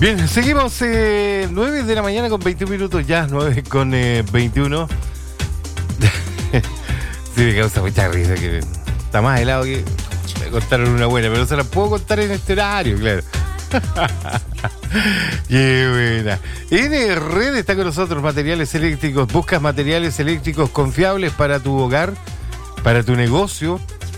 Bien, seguimos 9 de la mañana con 21 minutos, ya 9 con 21. Sí, me causa mucha risa que está más helado que me contaron una buena, pero no se la puedo contar en este horario, claro. Qué buena. N-Red está con nosotros, materiales eléctricos. ¿Buscas materiales eléctricos confiables para tu hogar, para tu negocio,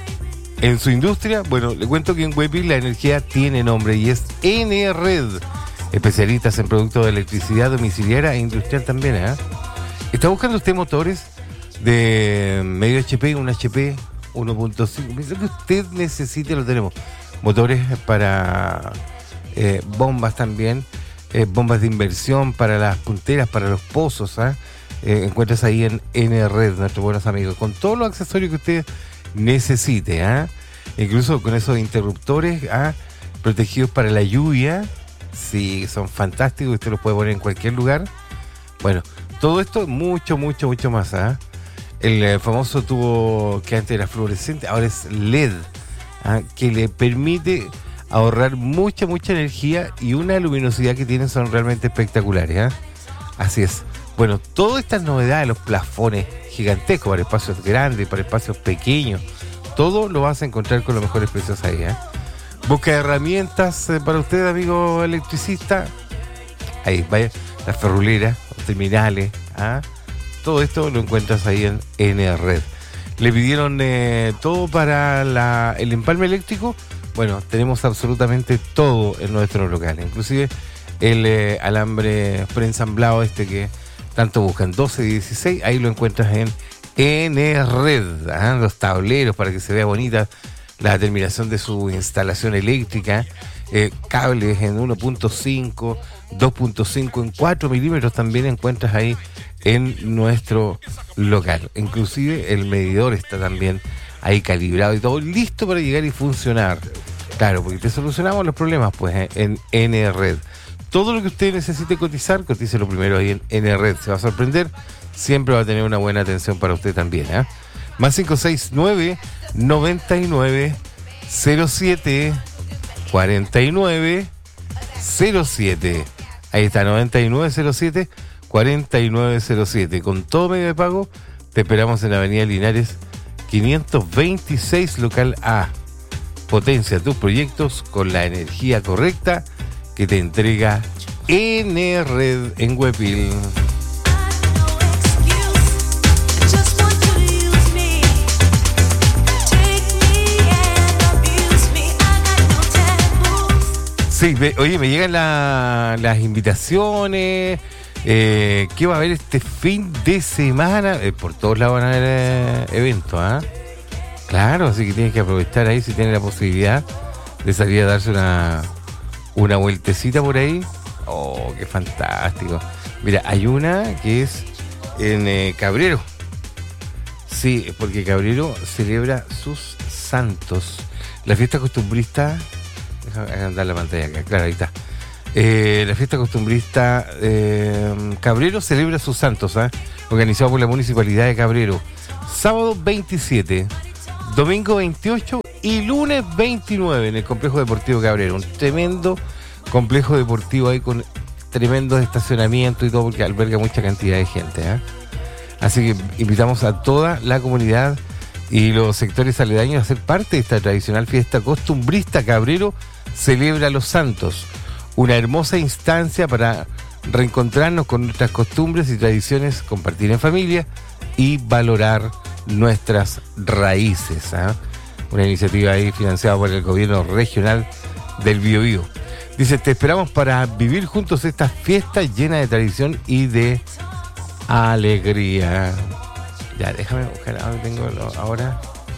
en su industria? Bueno, le cuento que en Huepil la energía tiene nombre y es N-Red. Especialistas en productos de electricidad domiciliaria e industrial también, ¿eh? ¿Está buscando usted motores de medio HP, un HP 1.5? Lo que usted necesite lo tenemos. Motores para bombas también, bombas de inversión para las punteras, para los pozos, ¿eh? Encuentras ahí en N-Red, nuestros buenos amigos, con todos los accesorios que usted necesite, ¿eh? Incluso con esos interruptores, ¿eh? Protegidos para la lluvia. Sí, son fantásticos, usted los puede poner en cualquier lugar. Bueno, todo esto, mucho más, ¿eh? El famoso tubo que antes era fluorescente, ahora es LED, ¿eh? Que le permite ahorrar mucha energía, y una luminosidad que tienen son realmente espectaculares, ¿eh? Así es. Bueno, todas estas novedades, los plafones gigantescos para espacios grandes, para espacios pequeños, todo lo vas a encontrar con los mejores precios ahí, ¿eh? Busca herramientas para usted, amigo electricista. Ahí, vaya, las ferruleras, los terminales, ¿ah? Todo esto lo encuentras ahí en N-Red. ¿Le pidieron todo para el empalme eléctrico? Bueno, tenemos absolutamente todo en nuestros locales. Inclusive el alambre preensamblado que tanto buscan, 12 y 16, ahí lo encuentras en N-Red, ¿ah? Los tableros para que se vea bonita la terminación de su instalación eléctrica, cables en 1.5, 2.5, en 4 milímetros también encuentras ahí en nuestro local. Inclusive el medidor está también ahí calibrado y todo listo para llegar y funcionar. Claro, porque te solucionamos los problemas pues en N-Red. Todo lo que usted necesite cotizar, cotícelo primero ahí en N-Red. Se va a sorprender, siempre va a tener una buena atención para usted también, ¿eh? Más 569 99 07 49 07. Ahí está, 9907 4907. Con todo medio de pago, te esperamos en la Avenida Linares 526, local A. Potencia tus proyectos con la energía correcta que te entrega N-Red en Huepil. Sí, oye, me llegan las invitaciones. ¿Qué va a haber este fin de semana? Por todos lados van a haber eventos, ¿ah? Claro, así que tienes que aprovechar ahí si tienes la posibilidad de salir a darse una vueltecita por ahí. Oh, qué fantástico. Mira, hay una que es en Cabrero. Sí, porque Cabrero celebra sus santos. La fiesta costumbrista. Déjame andar la pantalla acá, claro, ahí está. La fiesta costumbrista Cabrero celebra sus santos, ¿eh? Organizado por la Municipalidad de Cabrero. Sábado 27, domingo 28 y lunes 29 en el Complejo Deportivo Cabrero. Un tremendo complejo deportivo ahí con tremendos estacionamientos y todo, porque alberga mucha cantidad de gente, ¿eh? Así que invitamos a toda la comunidad y los sectores aledaños a ser parte de esta tradicional fiesta costumbrista. Cabrero celebra los santos, una hermosa instancia para reencontrarnos con nuestras costumbres y tradiciones, compartir en familia y valorar nuestras raíces, ¿eh? Una iniciativa ahí financiada por el gobierno regional del Biobío. Dice, te esperamos para vivir juntos esta fiesta llena de tradición y de alegría. Ya, déjame buscar, ahora tengo ahora.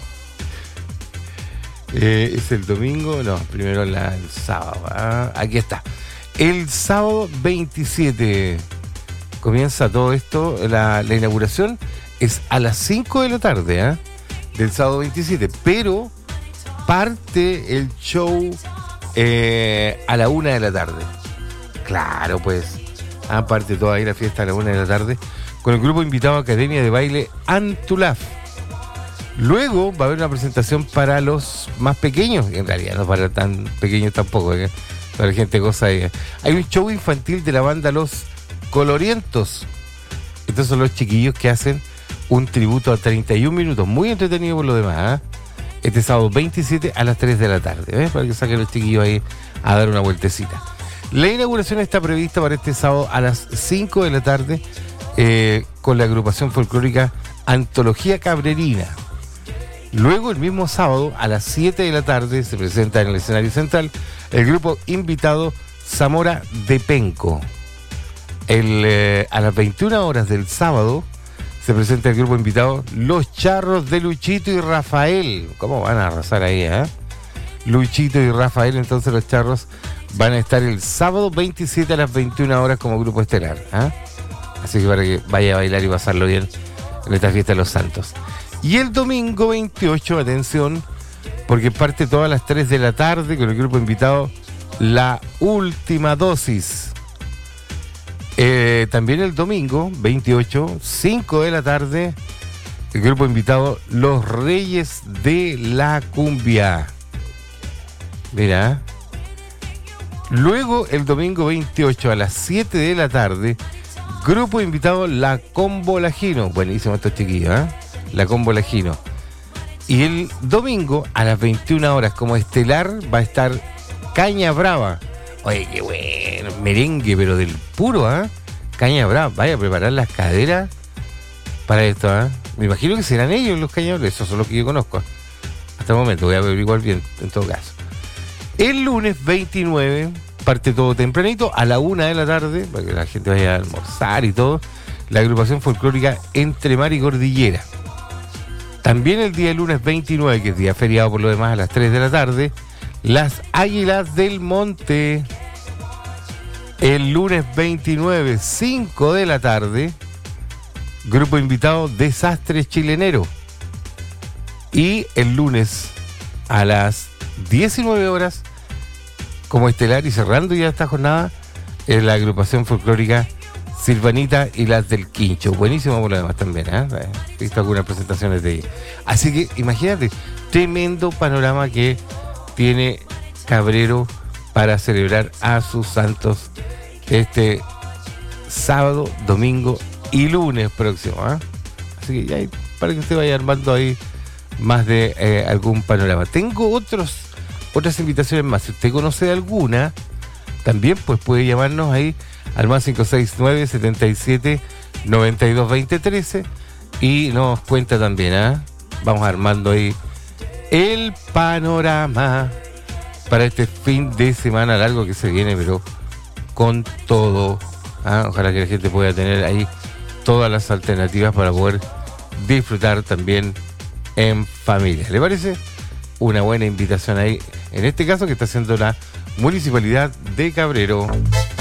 Es el domingo, no, primero el sábado. Aquí está. El sábado 27 comienza todo esto. La inauguración es a las 5 de la tarde, ¿eh? Del sábado 27. Pero parte el show a la 1 de la tarde. Claro, pues. Aparte toda ahí la fiesta a la 1 de la tarde. Con el grupo invitado Academia de Baile Antulaf. Luego va a haber una presentación para los más pequeños, en realidad no para tan pequeños tampoco, Para la gente goza de... Hay un show infantil de la banda Los Colorientos. Estos son los chiquillos que hacen un tributo a 31 minutos. Muy entretenido por lo demás, ¿eh? Este sábado 27 a las 3 de la tarde. ¿Ves? Para que saquen los chiquillos ahí a dar una vueltecita. La inauguración está prevista para este sábado a las 5 de la tarde con la agrupación folclórica Antología Cabrerina. Luego, el mismo sábado, a las 7 de la tarde, se presenta en el escenario central el grupo invitado Zamora de Penco. A las 21 horas del sábado se presenta el grupo invitado Los Charros de Luchito y Rafael. ¿Cómo van a arrasar ahí, Luchito y Rafael, entonces los Charros van a estar el sábado 27 a las 21 horas como grupo estelar. Así que para que vaya a bailar y pasarlo bien en esta fiesta de los Santos. Y el domingo 28, atención, porque parte todas las 3 de la tarde con el grupo invitado La Última Dosis. También el domingo 28, 5 de la tarde, el grupo invitado Los Reyes de la Cumbia. Mira. Luego el domingo 28 a las 7 de la tarde, grupo invitado La Combo Lajino. Buenísimo estos chiquillos, La Combo Lajino. Y el domingo a las 21 horas como estelar va a estar Caña Brava. Oye, qué bueno, merengue, pero del puro, Caña Brava. Vaya a preparar las caderas para esto, Me imagino que serán ellos los cañadores, esos son los que yo conozco. Hasta el momento, voy a averiguar bien, en todo caso. El lunes 29 parte todo tempranito, a la 1 de la tarde, para que la gente vaya a almorzar y todo, la agrupación folclórica Entre Mar y Cordillera. También el día lunes 29, que es día feriado por lo demás, a las 3 de la tarde, Las Águilas del Monte. El lunes 29, 5 de la tarde, grupo invitado Desastres Chilenero. Y el lunes a las 19 horas, como estelar y cerrando ya esta jornada, es la agrupación folclórica Silvanita y las del Quincho. Buenísimo por lo demás también, He visto algunas presentaciones de ella. Así que imagínate, tremendo panorama que tiene Cabrero para celebrar a sus santos este sábado, domingo y lunes próximo, Así que ya para que usted vaya armando ahí más de algún panorama. Tengo otras invitaciones más. Si usted conoce de alguna, también pues puede llamarnos ahí al más 569 77 92 20 13 y nos cuenta también, Vamos armando ahí el panorama para este fin de semana largo que se viene, pero con todo, Ojalá que la gente pueda tener ahí todas las alternativas para poder disfrutar también en familia. ¿Le parece? Una buena invitación ahí, en este caso que está haciendo la Municipalidad de Cabrero.